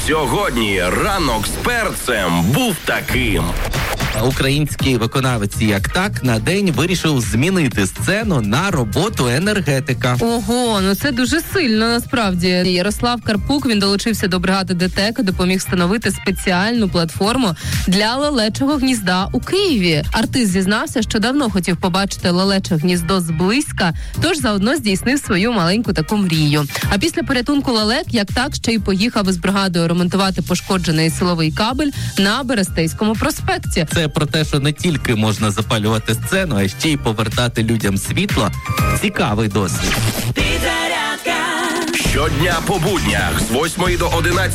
Сьогодні ранок з перцем був таким. Український виконавець «Як так» на день вирішив змінити сцену на роботу енергетика. Ого, ну це дуже сильно насправді. Ярослав Карпук, він долучився до бригади ДТЕК, допоміг встановити спеціальну платформу для лелечого гнізда у Києві. Артист зізнався, що давно хотів побачити лелече гніздо зблизька, тож заодно здійснив свою маленьку таку мрію. А після порятунку лелек «Як так» ще й поїхав із бригадою ремонтувати пошкоджений силовий кабель на Берестейському проспекті. Це про те, що не тільки можна запалювати сцену, а ще й повертати людям світло. Цікавий досвід. Щодня по буднях з 8 до 11